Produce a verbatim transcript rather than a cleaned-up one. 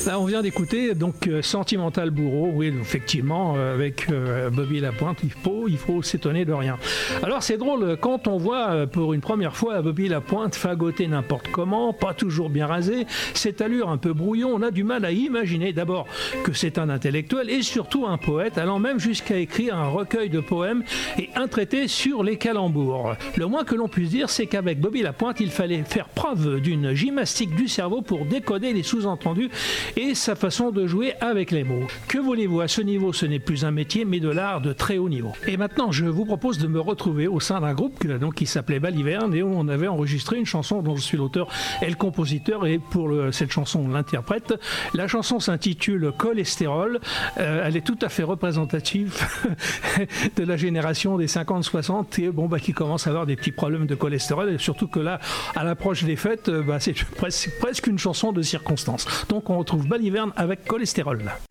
Là, on vient d'écouter donc euh, Sentimental Bourreau, oui, effectivement, euh, avec euh, Bobby Lapointe, il faut, il faut s'étonner de rien. Alors, c'est drôle, quand on voit euh, pour une première fois Bobby Lapointe fagoter n'importe comment, pas toujours bien rasé, cette allure un peu brouillon, on a du mal à imaginer d'abord que c'est un intellectuel et surtout un poète, allant même jusqu'à écrire un recueil de poèmes et un traité sur les calembours. Le moins que l'on puisse dire, c'est qu'avec Bobby Lapointe, il fallait faire preuve d'une gymnastique du cerveau pour décoder les sous-entendus et sa façon de jouer avec les mots. Que voulez-vous, à ce niveau, ce n'est plus un métier, mais de l'art de très haut niveau. Et maintenant, je vous propose de me retrouver au sein d'un groupe donc, qui s'appelait Baliverne et où on avait enregistré une chanson dont je suis l'auteur et le compositeur, et pour le, cette chanson, on l'interprète. La chanson s'intitule Cholestérol. Euh, elle est tout à fait représentative de la génération des cinquante soixante et bon, bah, qui commence à avoir des petits problèmes de cholestérol, et surtout que là, à l'approche des fêtes, bah, c'est presque, presque une chanson de circonstance. Donc on retrouve Baliverne avec Cholestérol.